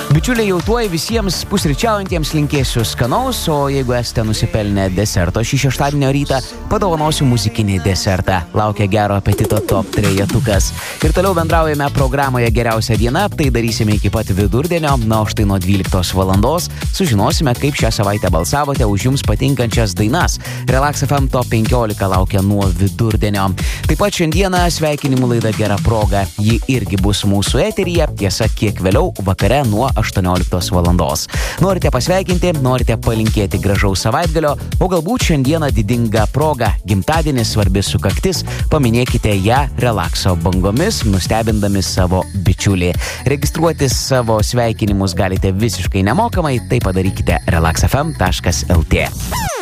Bičiuliai, jau tuoj visiems pusryčiaujantiems linkėsiu skanaus, o jeigu esate nusipelnę deserto šį šeštadienio rytą, padovanosiu muzikinį desertą. Laukia gero apetito top 3-tukas. Ir toliau bendraujame programoje Geriausia diena, tai darysime iki pat vidurdienio, na o štai nuo 12 valandos sužinosime, kaip šią savaitę balsavote už jums patinkančias dainas. Relax FM top 15 laukia nuo vidurdienio. Taip pat šiandieną sveikinimų laida Gera proga. Ji irgi bus mūsų eteryje, tiesa kiek vėliau vakare nuo 18 valandos. Norite pasveikinti, norite palinkėti gražaus savaitgalio, o galbūt šiandieną didinga proga, gimtadienis, svarbi sukaktis, paminėkite ją relakso bangomis, nustebindami savo bičiulį. Registruoti savo sveikinimus galite visiškai nemokamai, tai padarykite relaxfm.lt.